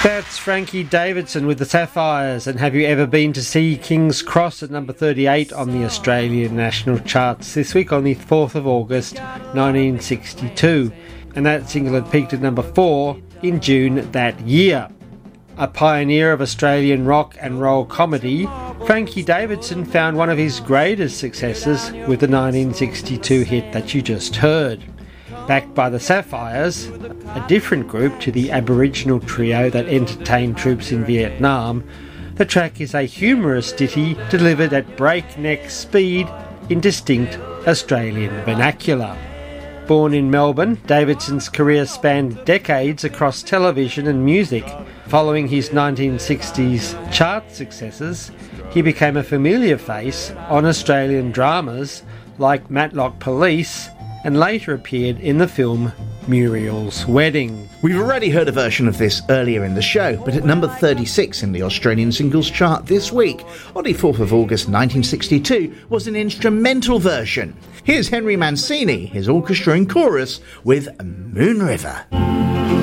That's Frankie Davidson with the Sapphires, and have you ever been to see King's Cross at number 38 on the Australian national charts this week on the 4th of August 1962, and that single had peaked at number 4 in June that year. A pioneer of Australian rock and roll comedy, Frankie Davidson found one of his greatest successes with the 1962 hit that you just heard. Backed by the Sapphires, a different group to the Aboriginal trio that entertained troops in Vietnam, the track is a humorous ditty delivered at breakneck speed in distinct Australian vernacular. Born in Melbourne, Davidson's career spanned decades across television and music. Following his 1960s chart successes, he became a familiar face on Australian dramas like Matlock Police, and later appeared in the film Muriel's Wedding. We've already heard a version of this earlier in the show, but at number 36 in the Australian singles chart this week, on the 4th of August 1962, was an instrumental version. Here's Henry Mancini, his orchestra and chorus, with Moon River.